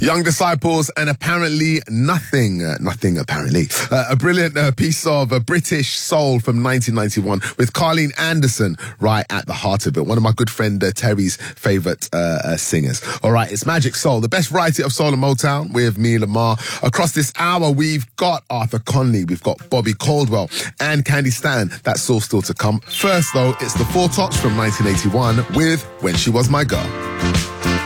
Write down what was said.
Young Disciples and apparently nothing apparently. A brilliant piece of British soul from 1991 with Carleen Anderson right at the heart of it. One of my good friend Terry's favourite singers. All right, it's Magic Soul, the best variety of soul and Motown with me, Lamar. Across this hour, we've got Arthur Conley, we've got Bobby Caldwell and Candy Stanton. That's all still to come. First, though, it's the Four Tops from 1981 with When She Was My Girl.